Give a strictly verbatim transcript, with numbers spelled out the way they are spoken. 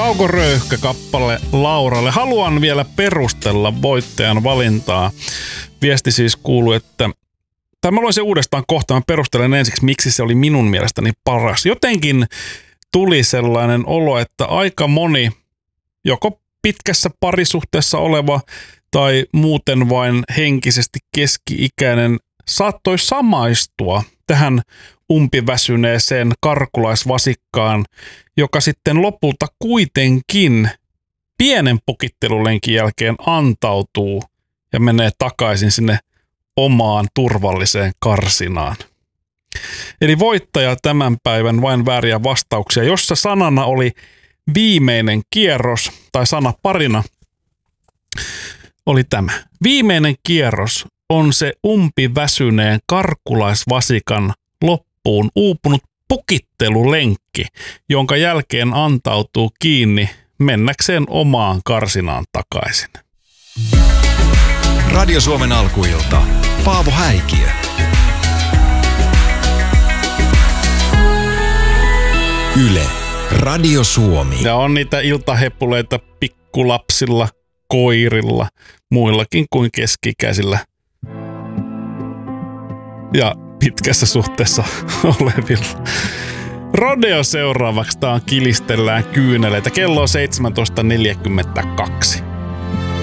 Kauko Röyhkä kappale Lauralle. Haluan vielä perustella voittajan valintaa. Viesti siis kuuluu, että tai mä luin sen uudestaan kohta, mä perustelen ensiksi, miksi se oli minun mielestäni paras. Jotenkin tuli sellainen olo, että aika moni, joko pitkässä parisuhteessa oleva tai muuten vain henkisesti keski-ikäinen, saattoi samaistua tähän umpiväsyneeseen karkulaisvasikkaan, joka sitten lopulta kuitenkin pienen pukittelulenkin jälkeen antautuu ja menee takaisin sinne omaan turvalliseen karsinaan. Eli voittaja tämän päivän vain vääriä vastauksia, jossa sanana oli viimeinen kierros, tai sana parina oli tämä. Viimeinen kierros on se umpiväsyneen karkulaisvasikan loppuun uupunut pukittelulenkki, jonka jälkeen antautuu kiinni mennäkseen omaan karsinaan takaisin. Radio Suomen alkuilta. Paavo Häikiö. Yle. Radio Suomi. Ja on niitä iltahepuleita pikkulapsilla, koirilla, muillakin kuin keski-ikäisillä ja pitkässä suhteessa olevilla. Rodeo seuraavaksi. Tää on Kilistellään kyyneleitä. Kello on seitsemäntoista neljäkymmentäkaksi.